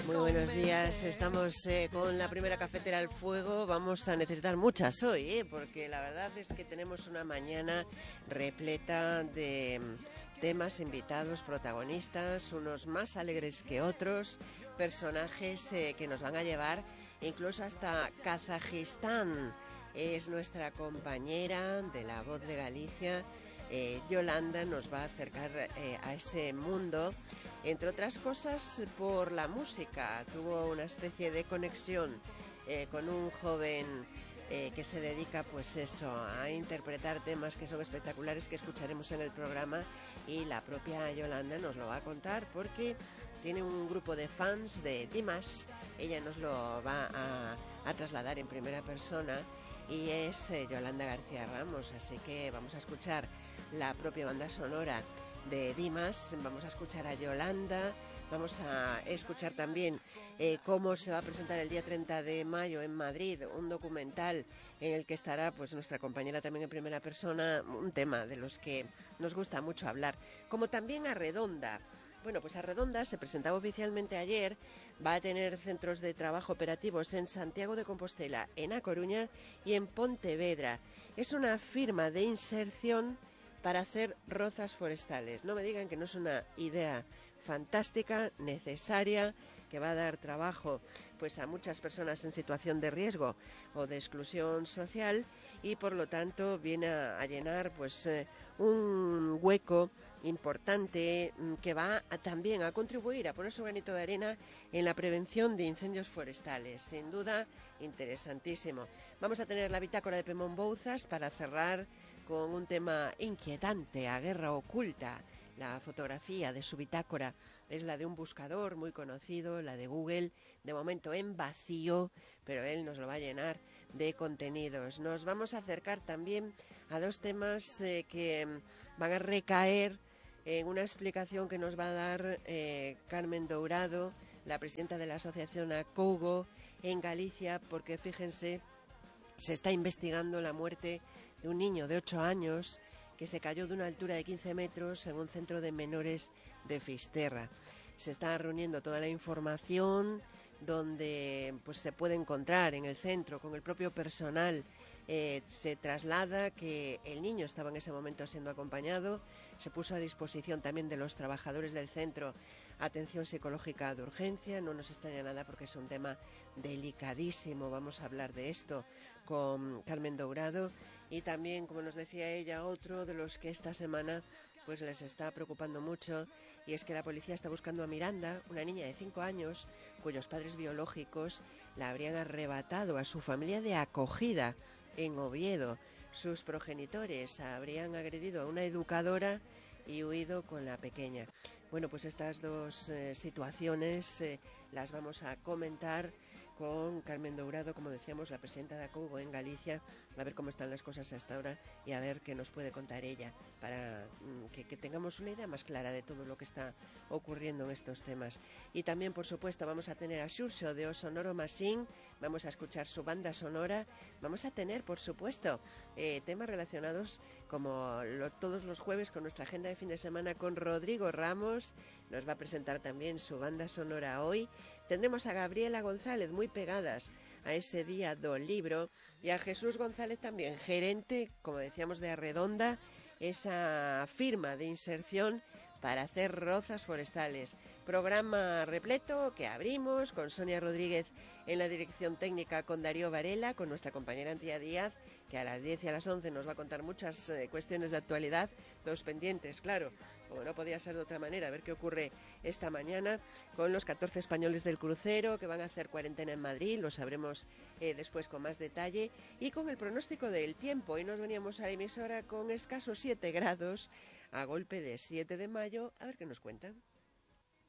Muy buenos días, estamos con la primera cafetera al fuego. Vamos a necesitar muchas hoy, porque la verdad es que tenemos una mañana repleta de temas, invitados, protagonistas, unos más alegres que otros, personajes que nos van a llevar incluso hasta Kazajistán. Es nuestra compañera de La Voz de Galicia, Yolanda, nos va a acercar a ese mundo, entre otras cosas por la música. Tuvo una especie de conexión con un joven que se dedica pues eso, a interpretar temas que son espectaculares, que escucharemos en el programa, y la propia Yolanda nos lo va a contar porque tiene un grupo de fans de Dimas. Ella nos lo va a trasladar en primera persona, y es Yolanda García Ramos, así que vamos a escuchar la propia banda sonora de Dimas, vamos a escuchar a Yolanda, vamos a escuchar también cómo se va a presentar el día 30 de mayo en Madrid un documental en el que estará pues nuestra compañera también en primera persona, un tema de los que nos gusta mucho hablar, como también Arredonda. Bueno, pues Arredonda se presentaba oficialmente ayer, va a tener centros de trabajo operativos en Santiago de Compostela, en A Coruña y en Pontevedra. Es una firma de inserción para hacer rozas forestales. No me digan que no es una idea fantástica, necesaria, que va a dar trabajo pues a muchas personas en situación de riesgo o de exclusión social, y por lo tanto viene a llenar pues un hueco importante que va también a contribuir a poner su granito de arena en la prevención de incendios forestales. Sin duda, interesantísimo. Vamos a tener la bitácora de Pemón Bouzas para cerrar con un tema inquietante, a guerra oculta. La fotografía de su bitácora es la de un buscador muy conocido, la de Google, de momento en vacío, pero él nos lo va a llenar de contenidos. Nos vamos a acercar también a dos temas que van a recaer en una explicación que nos va a dar Carmen Dourado, la presidenta de la asociación Acougo en Galicia, porque fíjense, se está investigando la muerte de un niño de 8 años que se cayó de una altura de 15 metros en un centro de menores de Fisterra. Se está reuniendo toda la información donde pues se puede encontrar en el centro con el propio personal. Se traslada que el niño estaba en ese momento siendo acompañado, se puso a disposición también de los trabajadores del centro atención psicológica de urgencia. No nos extraña nada porque es un tema delicadísimo. Vamos a hablar de esto con Carmen Dourado, y también, como nos decía ella, otro de los que esta semana pues les está preocupando mucho, y es que la policía está buscando a Miranda, una niña de 5 años cuyos padres biológicos la habrían arrebatado a su familia de acogida en Oviedo. Sus progenitores habrían agredido a una educadora y huido con la pequeña. Bueno, pues estas dos situaciones las vamos a comentar con Carmen Dourado, como decíamos, la presidenta de Acougo en Galicia, a ver cómo están las cosas hasta ahora y a ver qué nos puede contar ella para que tengamos una idea más clara de todo lo que está ocurriendo en estos temas. Y también, por supuesto, vamos a tener a Xurxo de O Sonoro Masín, vamos a escuchar su banda sonora, vamos a tener, por supuesto, temas relacionados como todos los jueves con nuestra agenda de fin de semana con Rodrigo Ramos, nos va a presentar también su banda sonora hoy. Tendremos a Gabriela González, muy pegadas a ese día do libro, y a Jesús González también, gerente, como decíamos, de Arredonda, esa firma de inserción para hacer rozas forestales. Programa repleto que abrimos con Sonia Rodríguez en la dirección técnica, con Darío Varela, con nuestra compañera Antía Díaz, que a las 10 y a las 11 nos va a contar muchas cuestiones de actualidad, todos pendientes, claro, como no podía ser de otra manera, a ver qué ocurre esta mañana con los 14 españoles del crucero que van a hacer cuarentena en Madrid, lo sabremos después con más detalle, y con el pronóstico del tiempo. Hoy nos veníamos a la emisora con escasos 7 grados, a golpe de 7 de mayo, a ver qué nos cuentan.